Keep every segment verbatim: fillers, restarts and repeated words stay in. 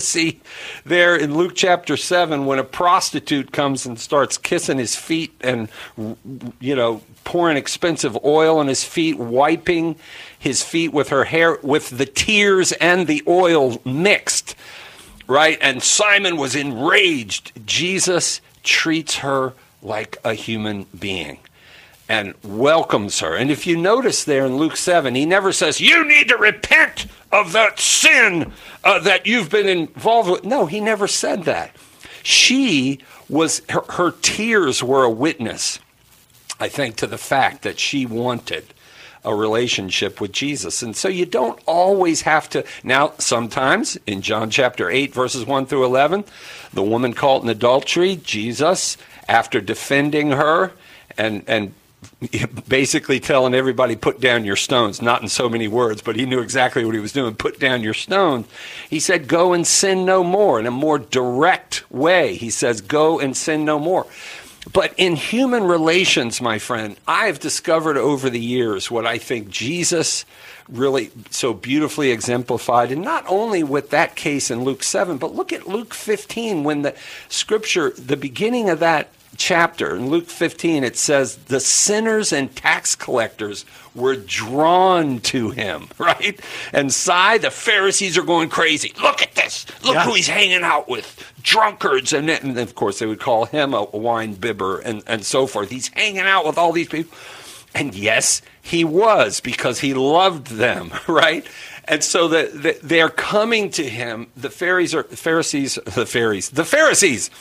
Pharisee there in Luke chapter seven when a prostitute comes and starts kissing his feet and, you know, pouring expensive oil on his feet, wiping his feet with her hair, with the tears and the oil mixed, right? And Simon was enraged. Jesus treats her like a human being and welcomes her. And if you notice there in Luke seven, he never says, you need to repent of that sin uh, that you've been involved with. No, he never said that. She was, her, her tears were a witness, I think, to the fact that she wanted a relationship with Jesus. And so you don't always have to. Now, sometimes in John chapter eight, verses one through eleven, the woman caught in adultery, Jesus, after defending her and and basically telling everybody, put down your stones, not in so many words, but he knew exactly what he was doing, put down your stones. He said, go and sin no more. In a more direct way, he says, go and sin no more. But in human relations, my friend, I've discovered over the years what I think Jesus really so beautifully exemplified, and not only with that case in Luke seven, but look at Luke fifteen, when the scripture, the beginning of that chapter, in Luke fifteen, it says, the sinners and tax collectors were drawn to him, right? And Sai, the Pharisees are going crazy. Look at this. Look yeah. who he's hanging out with. Drunkards. And, and of course, they would call him a wine bibber and, and so forth. He's hanging out with all these people. And yes, he was, because he loved them, right? And so the, the, they're coming to him. The Pharisees, are, Pharisees, the Pharisees, the Pharisees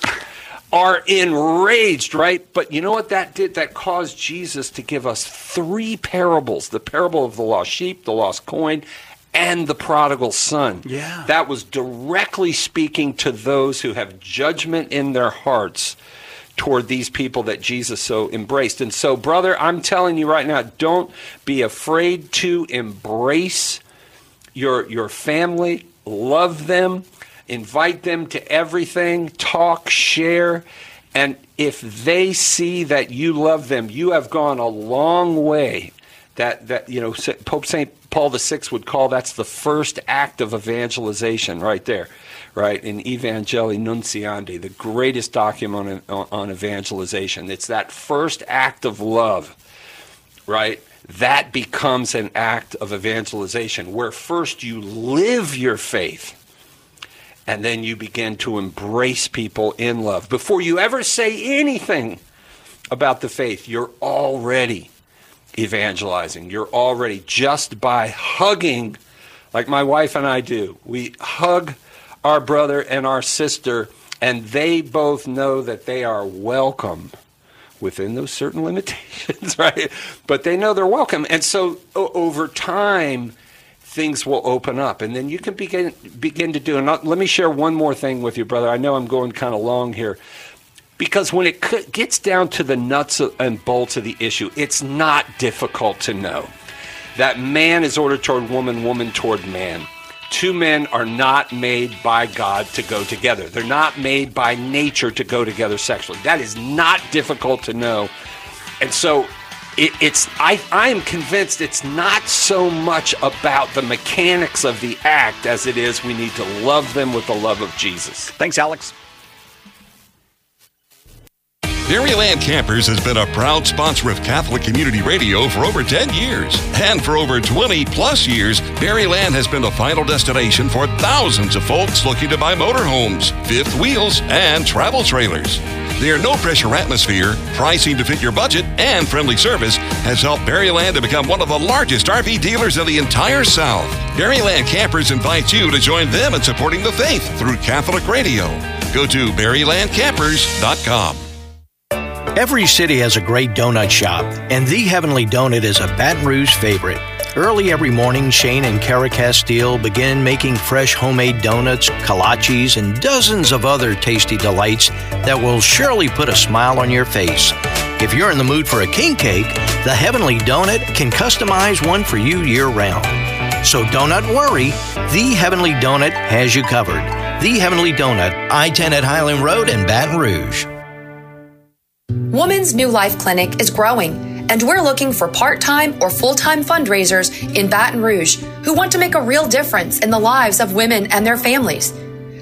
are enraged, right? But you know what that did? That caused Jesus to give us three parables: the parable of the lost sheep, the lost coin, and the prodigal son. Yeah. That was directly speaking to those who have judgment in their hearts toward these people that Jesus so embraced. And so, brother, I'm telling you right now, don't be afraid to embrace your your family, love them, invite them to everything, talk, share. And if they see that you love them, you have gone a long way. That, that you know, Pope Saint Paul the Sixth would call that's the first act of evangelization right there, right? In Evangelii Nuntiandi, the greatest document on, on evangelization. It's that first act of love, right? That becomes an act of evangelization, where first you live your faith, and then you begin to embrace people in love. Before you ever say anything about the faith, you're already evangelizing. You're already, just by hugging, like my wife and I do. We hug our brother and our sister, and they both know that they are welcome within those certain limitations, right? But they know they're welcome. And so o- over time, things will open up, and then you can begin begin to do. And I'll, let me share one more thing with you, brother. I know I'm going kind of long here, because when it c- gets down to the nuts and bolts of the issue, it's not difficult to know that man is ordered toward woman, woman toward man. Two men are not made by God to go together. They're not made by nature to go together sexually. That is not difficult to know. And so It, it's I, I am convinced it's not so much about the mechanics of the act as it is we need to love them with the love of Jesus. Thanks, Alex. Berryland Campers has been a proud sponsor of Catholic Community Radio for over ten years. And for over twenty plus years, Berryland has been the final destination for thousands of folks looking to buy motorhomes, fifth wheels, and travel trailers. Their no-pressure atmosphere, pricing to fit your budget, and friendly service has helped Berryland to become one of the largest R V dealers in the entire South. Berryland Campers invites you to join them in supporting the faith through Catholic Radio. Go to berryland campers dot com. Every city has a great donut shop, and The Heavenly Donut is a Baton Rouge favorite. Early every morning, Shane and Kara Castile begin making fresh homemade donuts, kolaches, and dozens of other tasty delights that will surely put a smile on your face. If you're in the mood for a king cake, The Heavenly Donut can customize one for you year-round. So don't worry, The Heavenly Donut has you covered. The Heavenly Donut, I ten at Highland Road in Baton Rouge. Woman's New Life Clinic is growing, and we're looking for part-time or full-time fundraisers in Baton Rouge who want to make a real difference in the lives of women and their families.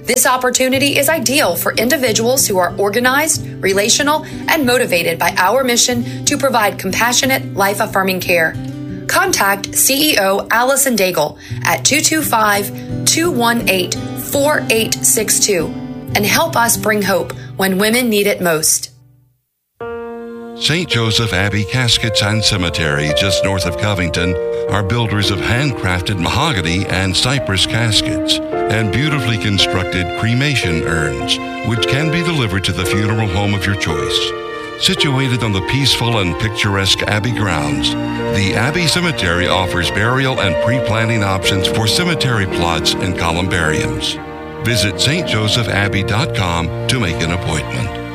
This opportunity is ideal for individuals who are organized, relational, and motivated by our mission to provide compassionate, life-affirming care. Contact C E O Allison Daigle at two two five, two one eight, four eight six two and help us bring hope when women need it most. Saint Joseph Abbey Caskets and Cemetery, just north of Covington, are builders of handcrafted mahogany and cypress caskets and beautifully constructed cremation urns, which can be delivered to the funeral home of your choice. Situated on the peaceful and picturesque Abbey grounds, the Abbey Cemetery offers burial and pre-planning options for cemetery plots and columbariums. Visit S T Joseph Abbey dot com to make an appointment.